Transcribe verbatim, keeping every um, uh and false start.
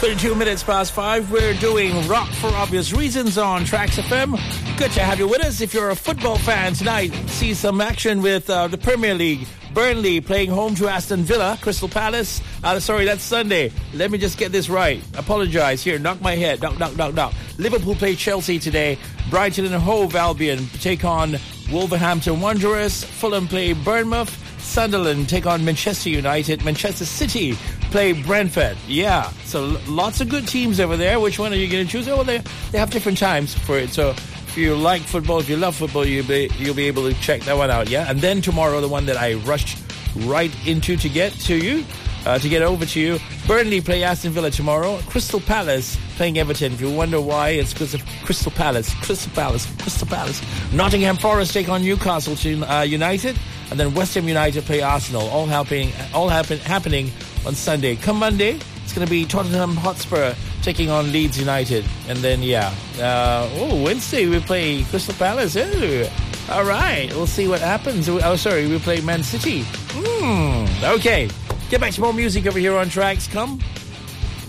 twenty-two minutes past five. We're doing Rock for Obvious Reasons on Tracks F M. Good to have you with us. If you're a football fan tonight, see some action with uh, the Premier League. Burnley playing home to Aston Villa. Crystal Palace. Uh, sorry, that's Sunday. Let me just get this right. Apologize. Here, knock my head. Knock, knock, knock, knock. Liverpool play Chelsea today. Brighton and Hove Albion take on Wolverhampton Wanderers. Fulham play Bournemouth. Sunderland take on Manchester United. Manchester City play Brentford. Yeah, so lots of good teams over there. Which one are you going to choose? Oh, well, they, they have different times for it. So if you like football, if you love football, you'll be, you'll be able to check that one out, yeah? And then tomorrow, the one that I rushed right into to get to you, uh, to get over to you, Burnley play Aston Villa tomorrow. Crystal Palace playing Everton. If you wonder why, it's because of Crystal Palace. Crystal Palace. Crystal Palace. Nottingham Forest take on Newcastle uh, United. And then West Ham United play Arsenal. All happening, all happen, happening on Sunday. Come Monday, it's going to be Tottenham Hotspur taking on Leeds United. And then, yeah. Uh, oh, Wednesday we play Crystal Palace. Oh, all right. We'll see what happens. Oh, sorry, we play Man City. Hmm. Okay. Get back to more music over here on Tracks. Come.